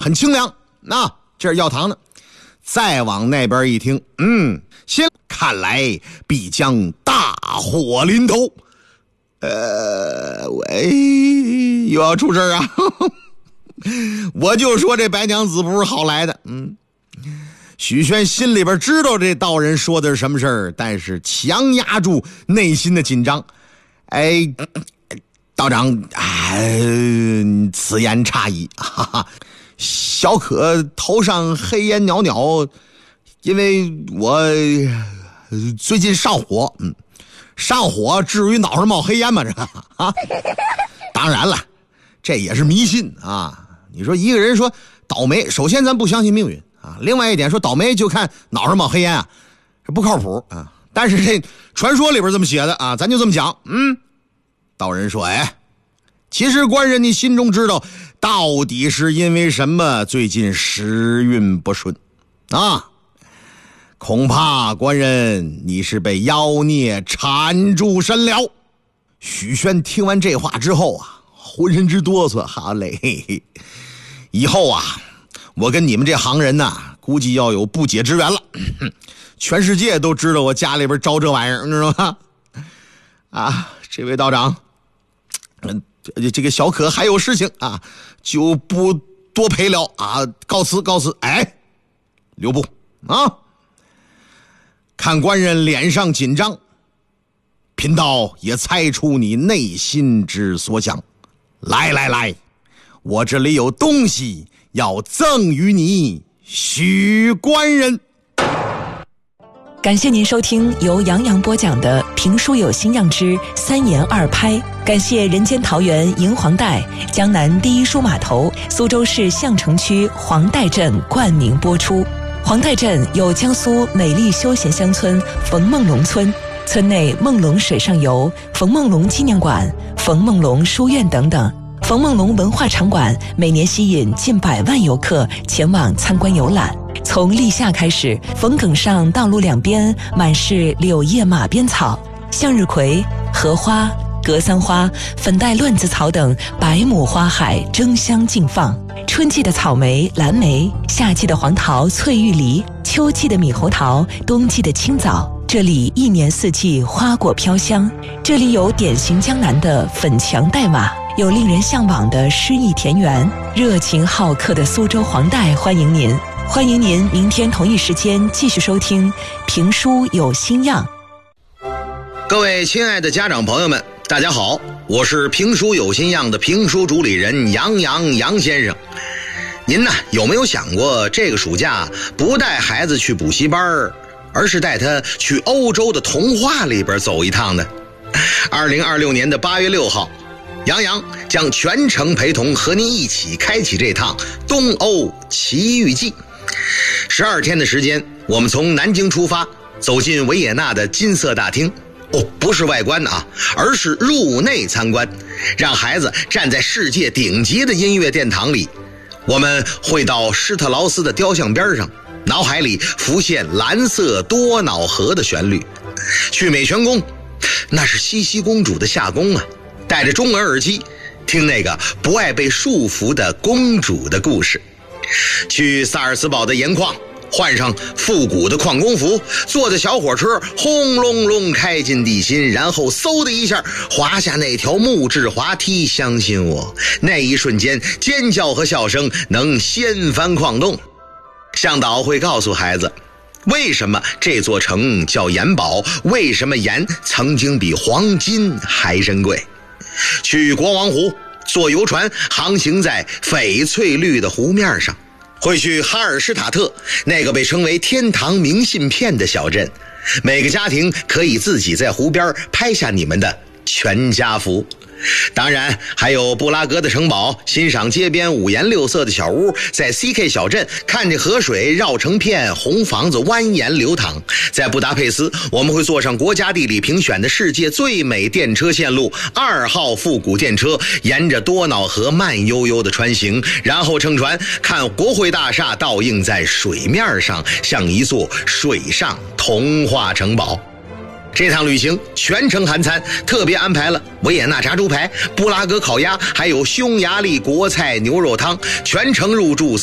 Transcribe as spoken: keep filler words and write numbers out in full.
很清凉。那、啊、这是药堂呢。再往那边一听，嗯，先看来必将大祸临头。呃，喂，又要出事啊！我就说这白娘子不是好来的。嗯，许宣心里边知道这道人说的是什么事儿，但是强压住内心的紧张。哎，道长，哎，此言差矣，哈哈。小可头上黑烟袅袅，因为我最近上火，嗯，上火至于脑上冒黑烟吗？这啊，当然了，这也是迷信啊。你说一个人说倒霉，首先咱不相信命运啊，另外一点说倒霉就看脑上冒黑烟啊，这不靠谱啊。但是这传说里边这么写的啊，咱就这么讲。嗯，道人说，哎，其实官人你心中知道到底是因为什么最近时运不顺啊？恐怕官人你是被妖孽缠住身了。许宣听完这话之后啊，浑身直哆嗦。好嘞，以后啊，我跟你们这行人呐、啊，估计要有不解之缘了。全世界都知道我家里边招这玩意儿，你知道吗？啊，这位道长，嗯。这个小可还有事情啊，就不多陪了啊，告辞告辞。哎，留步啊！看官人脸上紧张，贫道也猜出你内心之所想。来来来，我这里有东西要赠与你，许官人。 感谢您收听由杨洋播讲的评书有新样之三言二拍，感谢人间桃园银黄带、江南第一书码头、苏州市相城区黄带镇冠名播出。黄带镇有江苏美丽休闲乡村冯梦龙村，村内梦龙水上游、冯梦龙纪念馆、冯梦龙书院等等。冯梦龙文化场馆每年吸引近百万游客前往参观游览。从立夏开始，冯埂上道路两边满是柳叶马鞭草，向日葵、荷花、格桑花、粉黛乱子草等百亩花海争相竞放。春季的草莓、蓝莓，夏季的黄桃、翠玉梨，秋季的猕猴桃，冬季的青枣，这里一年四季花果飘香。这里有典型江南的粉墙黛瓦，有令人向往的诗意田园，热情好客的苏州黄带欢迎您。欢迎您明天同一时间继续收听评书有新样。 各位亲爱的家长朋友们，大家好，我是评书有新样的评书主理人杨洋杨先生。您呢有没有想过，这个暑假不带孩子去补习班，而是带他去欧洲的童话里边走一趟呢？二零二六年的八月六号，杨洋将全程陪同和您一起开启这趟东欧奇遇记。十二天的时间，我们从南京出发，走进维也纳的金色大厅。哦，不是外观啊，而是入内参观，让孩子站在世界顶级的音乐殿堂里。我们会到施特劳斯的雕像边上，脑海里浮现蓝色多瑙河的旋律。去美泉宫，那是茜茜公主的夏宫啊，戴着中文耳机听那个不爱被束缚的公主的故事。去萨尔茨堡的盐矿，换上复古的矿工服，坐着小火车轰隆隆开进地心，然后嗖的一下滑下那条木质滑梯。相信我，那一瞬间尖叫和笑声能掀翻矿洞。向导会告诉孩子，为什么这座城叫盐堡，为什么盐曾经比黄金还珍贵。去国王湖，坐游船航行在翡翠绿的湖面上，会去哈尔施塔特，那个被称为天堂明信片的小镇，每个家庭可以自己在湖边拍下你们的全家福。当然还有布拉格的城堡，欣赏街边五颜六色的小屋，在 C K 小镇看着河水绕成片，红房子蜿蜒流淌。在布达佩斯，我们会坐上国家地理评选的世界最美电车线路二号复古电车，沿着多瑙河慢悠悠的穿行，然后乘船看国会大厦倒映在水面上，像一座水上童话城堡。这趟旅行全程含餐，特别安排了维也纳炸猪排、布拉格烤鸭，还有匈牙利国菜牛肉汤，全程入住